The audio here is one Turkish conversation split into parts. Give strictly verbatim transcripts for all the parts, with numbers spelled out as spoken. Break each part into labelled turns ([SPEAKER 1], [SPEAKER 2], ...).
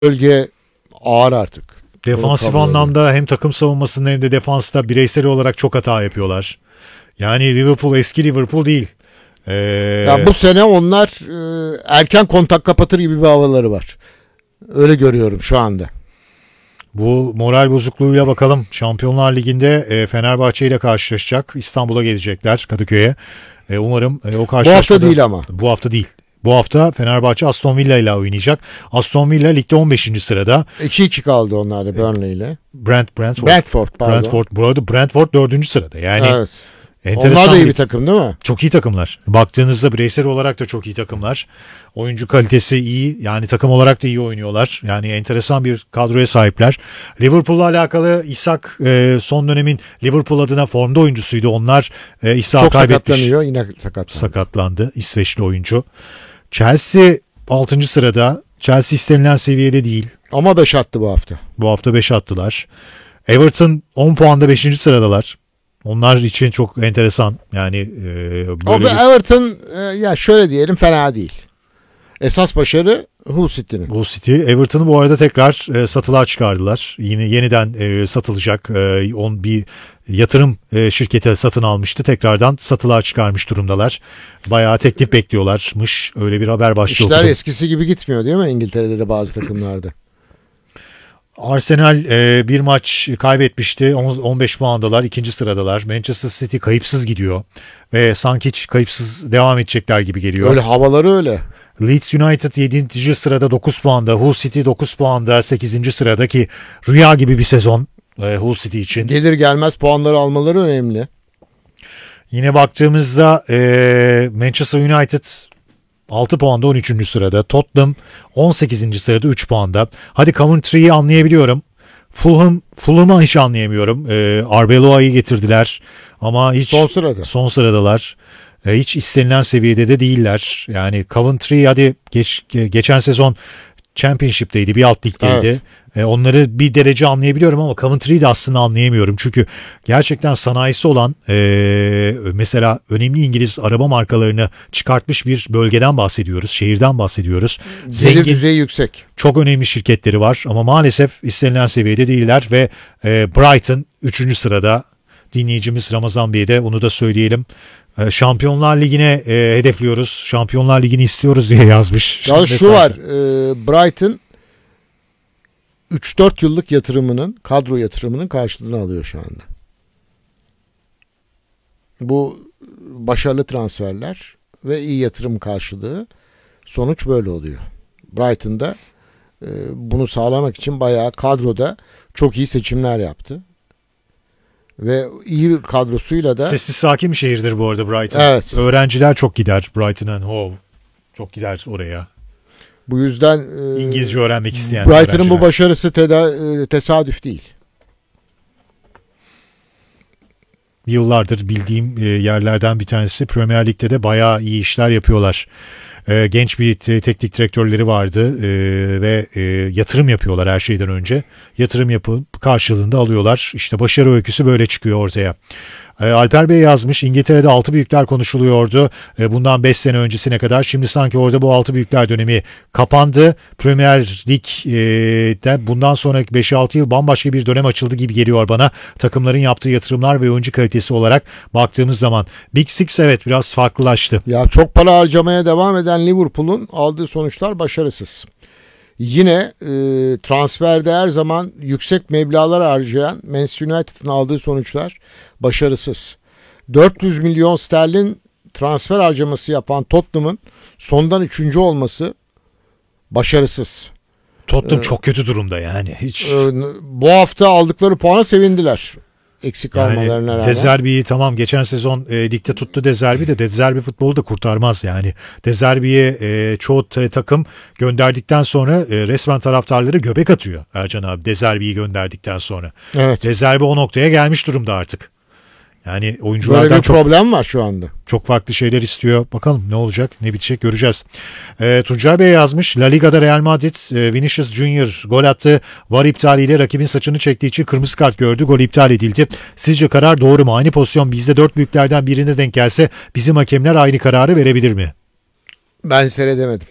[SPEAKER 1] bölge ağır artık.
[SPEAKER 2] Defansif anlamda hem takım savunmasında hem de defansta bireysel olarak çok hata yapıyorlar. Yani Liverpool eski Liverpool değil. Ee...
[SPEAKER 1] Ya bu sene onlar e, erken kontak kapatır gibi bir havaları var. Öyle görüyorum şu anda.
[SPEAKER 2] Bu moral bozukluğuyla bakalım. Şampiyonlar Ligi'nde e, Fenerbahçe ile karşılaşacak. İstanbul'a gelecekler, Kadıköy'e. E, umarım e, o karşılaşmada...
[SPEAKER 1] Bu hafta değil ama.
[SPEAKER 2] Bu hafta değil. Bu hafta Fenerbahçe Aston Villa ile oynayacak. Aston Villa ligde on beşinci sırada.
[SPEAKER 1] iki iki kaldı onlar da Burnley ile.
[SPEAKER 2] Brent, Brentford.
[SPEAKER 1] Brentford pardon.
[SPEAKER 2] Brentford, burada Brentford dördüncü sırada. Yani
[SPEAKER 1] evet.
[SPEAKER 2] enteresan.
[SPEAKER 1] Onlar da iyi bir takım değil mi?
[SPEAKER 2] Çok iyi takımlar. Baktığınızda bireysel olarak da çok iyi takımlar. Oyuncu kalitesi iyi. Yani takım olarak da iyi oynuyorlar. Yani enteresan bir kadroya sahipler. Liverpool'la alakalı İshak e, son dönemin Liverpool adına formda oyuncusuydu. Onlar e, İshak'ı
[SPEAKER 1] çok
[SPEAKER 2] kaybetmiş.
[SPEAKER 1] sakatlanıyor. Yine sakatlandı.
[SPEAKER 2] Sakatlandı. İsveçli oyuncu. Chelsea altıncı sırada. Chelsea istenilen seviyede değil.
[SPEAKER 1] Ama beş attı bu hafta.
[SPEAKER 2] Bu hafta beş attılar. Everton on puanda beşinci sıradalar. Onlar için çok enteresan. Yani e, böyle
[SPEAKER 1] bir... Everton e, ya şöyle diyelim fena değil. Esas başarı Hull City'nin.
[SPEAKER 2] Hull City. Everton'u bu arada tekrar e, satılığa çıkardılar. Yine yeniden e, satılacak. E, on bir yatırım e, şirketi satın almıştı. Tekrardan satılığa çıkarmış durumdalar. Bayağı teklif bekliyorlarmış. Öyle bir haber başlığı
[SPEAKER 1] İşler
[SPEAKER 2] okudum.
[SPEAKER 1] eskisi gibi gitmiyor değil mi İngiltere'de de bazı takımlarda?
[SPEAKER 2] Arsenal e, bir maç kaybetmişti. on beş puandalar. İkinci sıradalar. Manchester City kayıpsız gidiyor. Ve sanki hiç kayıpsız devam edecekler gibi geliyor.
[SPEAKER 1] Öyle havaları öyle.
[SPEAKER 2] Leeds United yedinci sırada dokuz puanda. Hull City dokuz puanda sekizinci sıradaki rüya gibi bir sezon e, Hull City için.
[SPEAKER 1] Gelir gelmez puanları almaları önemli.
[SPEAKER 2] Yine baktığımızda e, Manchester United altı puanda on üçüncü sırada. Tottenham on sekizinci sırada üç puanda. Hadi Coventry'yi anlayabiliyorum. Fulham, Fulham'ı hiç anlayamıyorum. E, Arbeloa'yı getirdiler ama hiç
[SPEAKER 1] son sırada.
[SPEAKER 2] Son sıradalar. E, hiç istenilen seviyede de değiller. Yani Coventry hadi geç, geçen sezon Championship'teydi, bir alt ligdeydi.
[SPEAKER 1] Evet.
[SPEAKER 2] E, onları bir derece anlayabiliyorum ama Coventry'yi de aslında anlayamıyorum. Çünkü gerçekten sanayisi olan e, mesela önemli İngiliz araba markalarını çıkartmış bir bölgeden bahsediyoruz. Şehirden bahsediyoruz.
[SPEAKER 1] Gelir
[SPEAKER 2] Zengin,
[SPEAKER 1] düzeyi yüksek.
[SPEAKER 2] çok önemli şirketleri var ama maalesef istenilen seviyede değiller ve e, Brighton üçüncü sırada. Dinleyicimiz Ramazan Bey'e de onu da söyleyelim. Şampiyonlar Ligi'ne e, hedefliyoruz. Şampiyonlar Ligi'ni istiyoruz diye yazmış.
[SPEAKER 1] Ya şu var. E, Brighton üç dört yıllık yatırımının, kadro yatırımının karşılığını alıyor şu anda. Bu başarılı transferler ve iyi yatırım karşılığı, sonuç böyle oluyor. Brighton'da e, bunu sağlamak için bayağı kadroda çok iyi seçimler yaptı. Ve iyi bir kadrosuyla da...
[SPEAKER 2] Sessiz sakin bir şehirdir bu arada Brighton.
[SPEAKER 1] Evet.
[SPEAKER 2] Öğrenciler çok gider Brighton and Hove. Çok gider oraya.
[SPEAKER 1] Bu yüzden... E,
[SPEAKER 2] İngilizce öğrenmek isteyen
[SPEAKER 1] Brighton'ın
[SPEAKER 2] öğrenciler.
[SPEAKER 1] bu başarısı teda- tesadüf değil.
[SPEAKER 2] Yıllardır bildiğim yerlerden bir tanesi. Premier Lig'de de bayağı iyi işler yapıyorlar. Genç bir teknik direktörleri vardı ve yatırım yapıyorlar her şeyden önce. Yatırım yapıp karşılığında alıyorlar. İşte başarı öyküsü böyle çıkıyor ortaya. Alper Bey yazmış, İngiltere'de altı büyükler konuşuluyordu bundan beş sene öncesine kadar. Şimdi sanki orada bu altı büyükler dönemi kapandı. Premier Lig'de bundan sonraki beş altı yıl bambaşka bir dönem açıldı gibi geliyor bana. Takımların yaptığı yatırımlar ve oyuncu kalitesi olarak baktığımız zaman. Big Six evet biraz farklılaştı.
[SPEAKER 1] Ya çok para harcamaya devam eden Liverpool'un aldığı sonuçlar başarısız. Yine e, transferde her zaman yüksek meblağlar harcayan Manchester United'ın aldığı sonuçlar başarısız. dört yüz milyon sterlin transfer harcaması yapan Tottenham'ın sondan üçüncü olması başarısız.
[SPEAKER 2] Tottenham
[SPEAKER 1] ee,
[SPEAKER 2] çok kötü durumda yani. Hiç.
[SPEAKER 1] E, bu hafta aldıkları puana sevindiler. Eksik kalmalarına rağmen.
[SPEAKER 2] De Zerbi'yi tamam geçen sezon e, ligde tuttu De Zerbi de De Zerbi futbolu da kurtarmaz yani. De Zerbi'ye e, çoğu t- takım gönderdikten sonra e, resmen taraftarları göbek atıyor Ercan abi De Zerbi'yi gönderdikten sonra.
[SPEAKER 1] Evet.
[SPEAKER 2] De Zerbi o noktaya gelmiş durumda artık. Yani oyunculardan
[SPEAKER 1] böyle bir
[SPEAKER 2] çok,
[SPEAKER 1] problem var şu anda.
[SPEAKER 2] Çok farklı şeyler istiyor. Bakalım ne olacak, ne bitecek göreceğiz. E, Tuncay Bey yazmış. La Liga'da Real Madrid e, Vinicius Junior gol attı. V A R iptaliyle rakibin saçını çektiği için kırmızı kart gördü. Gol iptal edildi. Sizce karar doğru mu? Aynı pozisyon bizde dört büyüklerden birine denk gelse bizim hakemler aynı kararı verebilir mi?
[SPEAKER 1] Ben seyredemedim.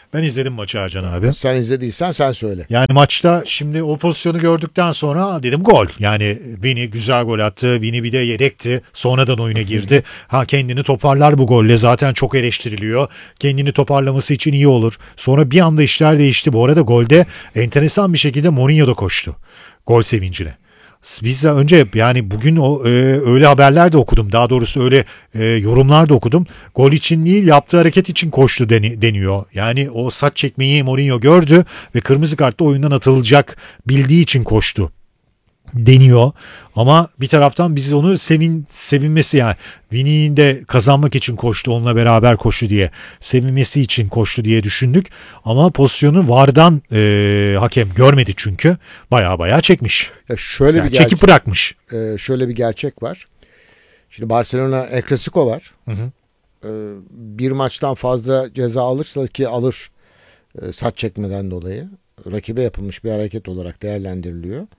[SPEAKER 2] Ben izledim maçı Ercan abi.
[SPEAKER 1] Sen izlediysen sen söyle.
[SPEAKER 2] Yani maçta şimdi o pozisyonu gördükten sonra dedim gol. Yani Vini güzel gol attı. Vini bir de yedekti. Sonradan oyuna girdi. Ha kendini toparlar bu golle. Zaten çok eleştiriliyor. Kendini toparlaması için iyi olur. Sonra bir anda işler değişti. Bu arada golde enteresan bir şekilde Mourinho da koştu. Gol sevincine. Biz de önce yani bugün o e, öyle haberler de okudum. Daha doğrusu öyle e, yorumlar da okudum. Gol için değil yaptığı hareket için koştu deni, deniyor. Yani o saç çekmeyi Mourinho gördü ve kırmızı kartla oyundan atılacak bildiği için koştu deniyor. Ama bir taraftan biz onu sevin sevinmesi yani Vini'nin de kazanmak için koştu, onunla beraber koştu diye, sevinmesi için koştu diye düşündük. Ama pozisyonu VAR'dan e, hakem görmedi çünkü baya baya çekmiş.
[SPEAKER 1] Ya şöyle
[SPEAKER 2] Yani
[SPEAKER 1] bir gerçek,
[SPEAKER 2] çekip bırakmış.
[SPEAKER 1] e, şöyle bir gerçek var. Şimdi Barcelona El Clasico var.
[SPEAKER 2] Hı hı.
[SPEAKER 1] E, bir maçtan fazla ceza alırsa ki alır e, saç çekmeden dolayı rakibe yapılmış bir hareket olarak değerlendiriliyor.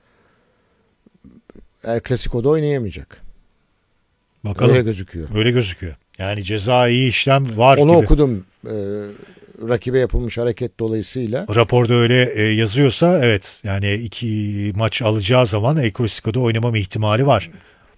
[SPEAKER 1] El Clasico'da oynayamayacak.
[SPEAKER 2] Bakalım.
[SPEAKER 1] Öyle gözüküyor.
[SPEAKER 2] Öyle gözüküyor. Yani cezai işlem var
[SPEAKER 1] Onu
[SPEAKER 2] gibi.
[SPEAKER 1] okudum. E, rakibe yapılmış hareket dolayısıyla.
[SPEAKER 2] Raporda öyle e, yazıyorsa evet yani iki maç alacağı zaman El Clasico'da oynamama ihtimali var.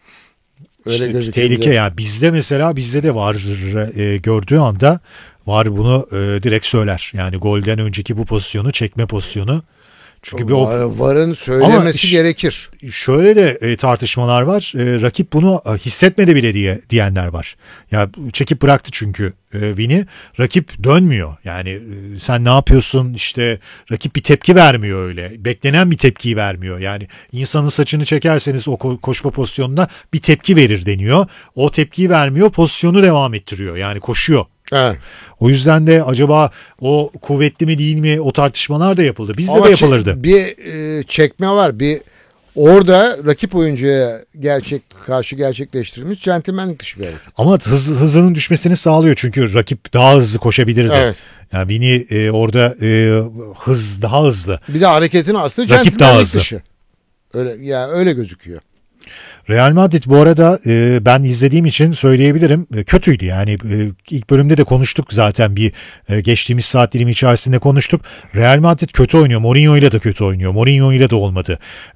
[SPEAKER 1] Öyle
[SPEAKER 2] İşte bir
[SPEAKER 1] gözüküyor.
[SPEAKER 2] tehlike yani bizde mesela bizde de var e, gördüğü anda var bunu e, direkt söyler. Yani golden önceki bu pozisyonu çekme pozisyonu. Çünkü bir
[SPEAKER 1] Var,
[SPEAKER 2] o,
[SPEAKER 1] varın söylemesi
[SPEAKER 2] Ama ş-
[SPEAKER 1] gerekir.
[SPEAKER 2] şöyle de e, tartışmalar var. E, rakip bunu e, hissetmedi bile diye diyenler var. Ya çekip bıraktı çünkü e, Vini. Rakip dönmüyor. Yani e, sen ne yapıyorsun? İşte rakip bir tepki vermiyor öyle. Beklenen bir tepkiyi vermiyor. Yani insanın saçını çekerseniz o ko- koşma pozisyonuna bir tepki verir deniyor. O tepkiyi vermiyor, pozisyonu devam ettiriyor. Yani koşuyor.
[SPEAKER 1] Evet.
[SPEAKER 2] O yüzden de acaba o kuvvetli mi değil mi o tartışmalar da yapıldı. Bizde
[SPEAKER 1] Ama
[SPEAKER 2] de
[SPEAKER 1] çe-
[SPEAKER 2] yapılırdı.
[SPEAKER 1] bir e, çekme var. Bir orada rakip oyuncuya gerçek karşı gerçekleştirilmiş centilmenlik dışı bir hareket.
[SPEAKER 2] Ama hız, hızının düşmesini sağlıyor çünkü rakip daha hızlı koşabilirdi.
[SPEAKER 1] Evet.
[SPEAKER 2] Yani Vini e, orada e, hız daha hızlı.
[SPEAKER 1] Bir de hareketin aslı
[SPEAKER 2] Rakip daha
[SPEAKER 1] centilmenlik
[SPEAKER 2] hızlı.
[SPEAKER 1] dışı. Öyle yani öyle gözüküyor.
[SPEAKER 2] Real Madrid bu arada e, ben izlediğim için söyleyebilirim e, kötüydü yani e, ilk bölümde de konuştuk zaten bir e, geçtiğimiz saat dilimi içerisinde konuştuk. Real Madrid kötü oynuyor, Mourinho ile de kötü oynuyor, Mourinho ile de olmadı.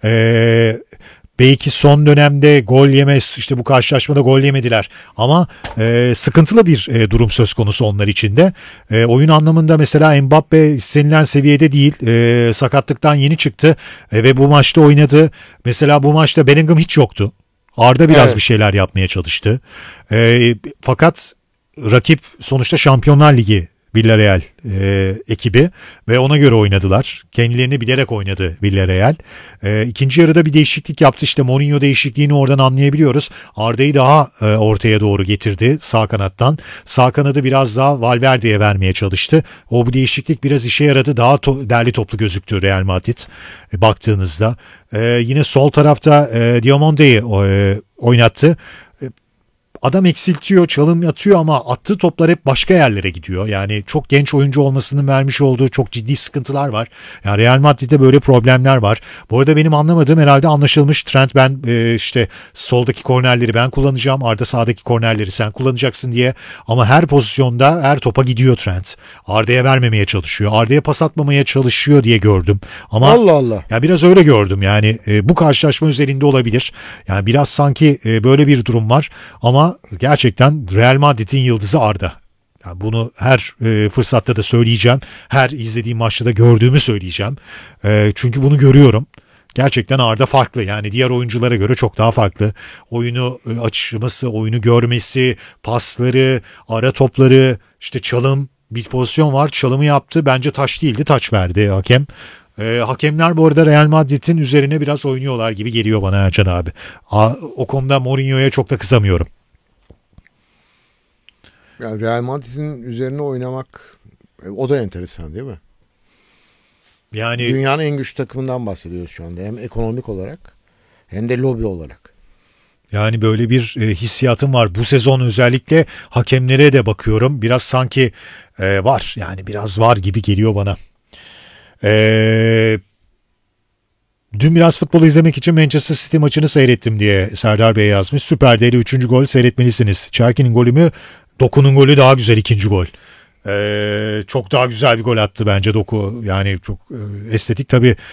[SPEAKER 2] E, belki son dönemde gol yeme işte bu karşılaşmada gol yemediler ama e, sıkıntılı bir e, durum söz konusu onlar için de. E, oyun anlamında mesela Mbappe istenilen seviyede değil, e, sakatlıktan yeni çıktı e, ve bu maçta oynadı. Mesela bu maçta Bellingham hiç yoktu. Arda biraz
[SPEAKER 1] Evet.
[SPEAKER 2] bir şeyler yapmaya çalıştı. E, fakat rakip sonuçta Şampiyonlar Ligi Villarreal e, ekibi ve ona göre oynadılar. Kendilerini bilerek oynadı Villarreal. E, ikinci yarıda bir değişiklik yaptı. İşte Mourinho değişikliğini oradan anlayabiliyoruz. Arda'yı daha e, ortaya doğru getirdi sağ kanattan. Sağ kanadı biraz daha Valverde'ye vermeye çalıştı. O bu değişiklik biraz işe yaradı. Daha to- derli toplu gözüktü Real Madrid e, baktığınızda. E, yine sol tarafta e, Diamonde'yi e, oynattı. Adam eksiltiyor, çalım atıyor ama attığı toplar hep başka yerlere gidiyor. Yani çok genç oyuncu olmasının vermiş olduğu çok ciddi sıkıntılar var. Yani Real Madrid'de böyle problemler var. Bu arada benim anlamadığım herhalde anlaşılmış. Trent ben e, işte soldaki kornerleri ben kullanacağım. Arda sağdaki kornerleri sen kullanacaksın diye. Ama her pozisyonda her topa gidiyor Trent. Arda'ya vermemeye çalışıyor. Arda'ya pas atmamaya çalışıyor diye gördüm. Ama
[SPEAKER 1] Allah Allah.
[SPEAKER 2] ya biraz öyle gördüm yani e, bu karşılaşma üzerinde olabilir. Yani biraz sanki e, böyle bir durum var ama gerçekten Real Madrid'in yıldızı Arda. Yani bunu her e, fırsatta da söyleyeceğim. Her izlediğim maçta da gördüğümü söyleyeceğim. E, çünkü bunu görüyorum. Gerçekten Arda farklı. Yani diğer oyunculara göre çok daha farklı. Oyunu e, açması, oyunu görmesi, pasları, ara topları, işte çalım, bir pozisyon var. Çalımı yaptı. Bence taç değildi. Taç verdi hakem. E, hakemler bu arada Real Madrid'in üzerine biraz oynuyorlar gibi geliyor bana Ercan abi. A, o konuda Mourinho'ya çok da kızamıyorum.
[SPEAKER 1] Yani Real Madrid'in üzerine oynamak e, o da enteresan değil mi?
[SPEAKER 2] Yani
[SPEAKER 1] Dünyanın en güçlü takımından bahsediyoruz şu anda. Hem ekonomik olarak hem de lobi olarak.
[SPEAKER 2] yani böyle bir e, hissiyatım var. Bu sezon özellikle hakemlere de bakıyorum. Biraz sanki e, var. Yani biraz var gibi geliyor bana. Eee Dün biraz futbolu izlemek için Manchester City maçını seyrettim diye Serdar Bey yazmış. Süper D'li üçüncü gol seyretmelisiniz. Çerki'nin golü mü? Doku'nun golü daha güzel ikinci gol. Ee, çok daha güzel bir gol attı bence Doku. Yani çok e, estetik tabii.